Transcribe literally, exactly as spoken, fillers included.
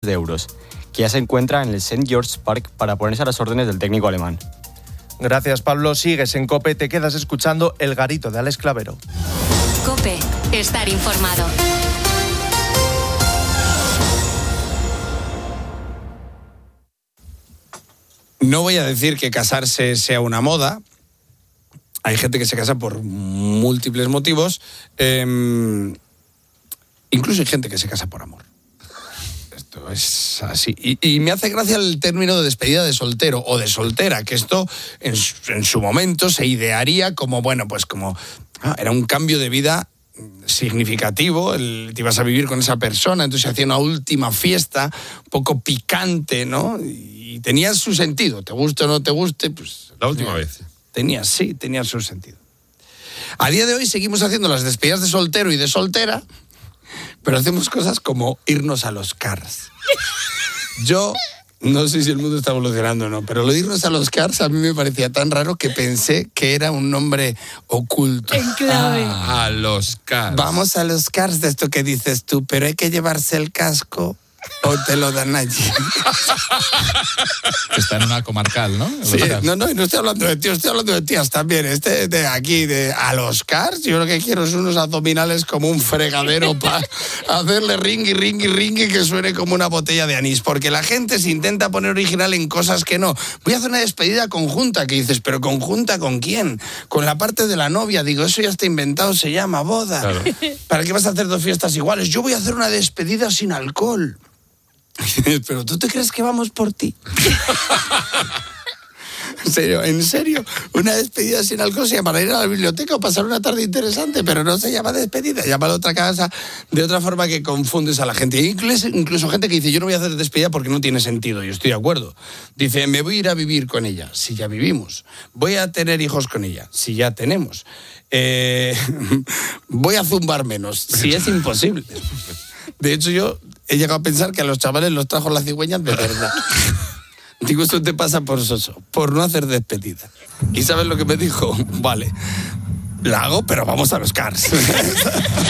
de euros, que ya se encuentra en el Saint George's Park para ponerse a las órdenes del técnico alemán. Gracias, Pablo. Sigues en COPE, te quedas escuchando El Garito de Alex Clavero. COPE, estar informado. No voy a decir que casarse sea una moda. Hay gente que se casa por múltiples motivos. Eh, incluso hay gente que se casa por amor. Esto es así. Y, y me hace gracia el término de despedida de soltero o de soltera, que esto en su, en su momento se idearía como, bueno, pues como ah, era un cambio de vida significativo, el, te ibas a vivir con esa persona, entonces se hacía una última fiesta, un poco picante, ¿no? Y tenía su sentido, te guste o no te guste, pues... La última tenía, vez. Tenía, sí, tenía su sentido. A día de hoy seguimos haciendo las despedidas de soltero y de soltera, pero hacemos cosas como irnos a los Cars. Yo... No sé si el mundo está evolucionando o no, pero lo de irnos a los Cars a mí me parecía tan raro que pensé que era un nombre oculto. En clave. Ah, a los Cars. Vamos a los Cars, de esto que dices tú, pero hay que llevarse el casco o te lo dan allí. Está en una comarcal, ¿no? Sí, no, no, y no estoy hablando de tíos, estoy hablando de tías también. Este de aquí, de a los Cars, yo lo que quiero son unos abdominales como un fregadero para hacerle ringui, ringui, ringui que suene como una botella de anís. Porque la gente se intenta poner original en cosas que no. Voy a hacer una despedida conjunta, que dices, ¿pero conjunta con quién? Con la parte de la novia. Digo, eso ya está inventado, se llama boda. Claro. ¿Para qué vas a hacer dos fiestas iguales? Yo voy a hacer una despedida sin alcohol. Pero ¿tú te crees que vamos por ti? En serio, en serio, una despedida sin alcohol se llama ir a la biblioteca o pasar una tarde interesante, pero no se llama despedida, llámalo otra casa, de otra forma que confundes a la gente. Incluso, incluso gente que dice, yo no voy a hacer despedida porque no tiene sentido, yo estoy de acuerdo. Dice, me voy a ir a vivir con ella, si ya vivimos. Voy a tener hijos con ella, si ya tenemos. Eh, voy a zumbar menos, si es imposible. De hecho, yo he llegado a pensar que a los chavales los trajo la cigüeña de verdad. Digo, esto te pasa por soso, por no hacer despedida. ¿Y sabes lo que me dijo? Vale, la hago, pero vamos a los Cars.